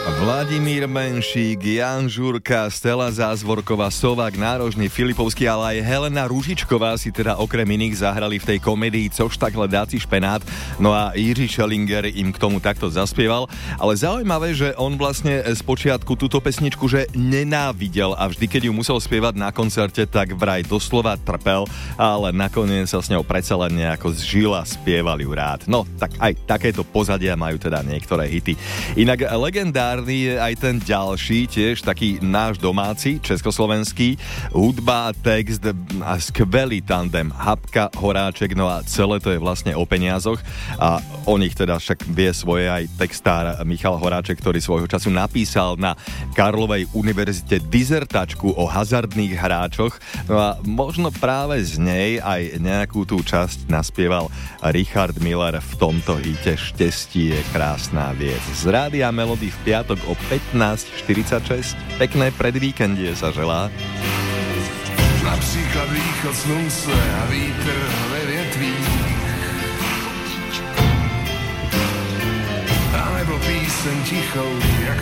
Vladimír Menšík, Jan Žurka, Stella Zázvorková, Sovák Nárožný, Filipovský, ale aj Helena Ružičková si teda okrem iných zahrali v tej komédii Což takhle dáci špenát. No a Jiří Schellinger im k tomu takto zaspieval. Ale zaujímavé, že on vlastne spočiatku túto pesničku že nenávidel a vždy, keď ju musel spievať na koncerte, tak vraj doslova trpel, ale nakoniec sa s ňou predsa len nejako zžila, spieval ju rád. No, tak aj takéto pozadia majú teda niektoré hity. Inak legendárny je aj ten ďalší, tiež taký náš domáci, československý, hudba, text a skvelý tandem Habka, Horáček, no a celé to je vlastne o peniazoch a o nich teda však vie svoje aj textár Michal Horáček, ktorý svojho času napísal na Karlovej univerzite dizertačku o hazardných hráčoch, no a možno práve z nej aj nejakú tú časť naspieval Richard Miller v tomto hite Štěstí je krásná věc. Z Rádia Melody v piatok o 15:46. Pekné predvíkendie sa želá. Například východ slunce a vítr ve větvích. A nebo píseň tichou, jak